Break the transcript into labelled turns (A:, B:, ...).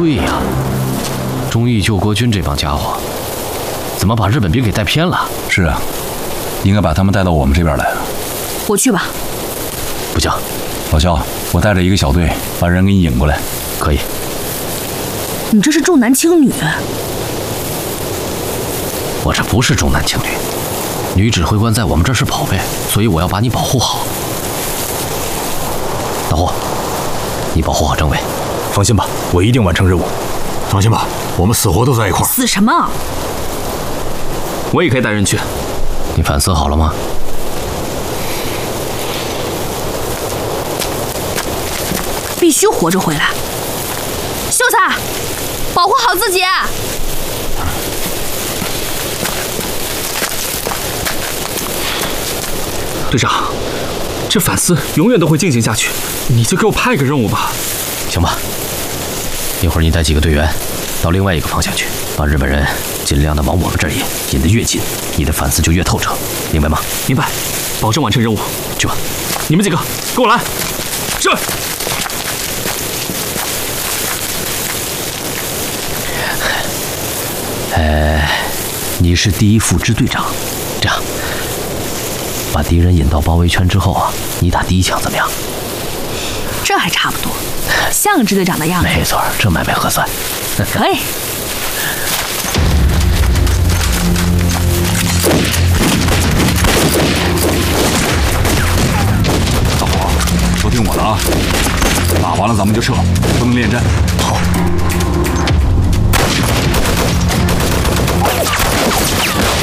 A: 对呀，忠义救国军这帮家伙，怎么把日本兵给带偏了？
B: 是啊，应该把他们带到我们这边来。
C: 我去吧。
A: 不行，
B: 老肖，我带着一个小队把人给你引过来。
A: 可以。
C: 你这是重男轻女。
A: 我这不是重男轻女，女指挥官在我们这是宝贝，所以我要把你保护好。大伙，你保护好政委。
D: 放心吧，我一定完成任务。放心吧，我们死活都在一块儿。
C: 死什么？
E: 我也可以带人去。
A: 你反思好了吗？
C: 必须活着回来。秀才，保护好自己。
E: 队长，这反思永远都会进行下去，你就给我派个任务吧。
A: 行吧，一会儿你带几个队员到另外一个方向去，把日本人尽量的往我们这里引得越近，你的反思就越透彻，明白吗？
E: 明白，保证完成任务。
A: 去吧，
E: 你们几个跟我来。是。
A: 你是第一副支队长，这样，把敌人引到包围圈之后啊，你打第一枪怎么样？
C: 这还差不多，像个支队长的样子。
A: 没错，这买卖合算。
C: 可以。
B: 大伙，都听我的啊！打完了咱们就撤，不能恋战。好。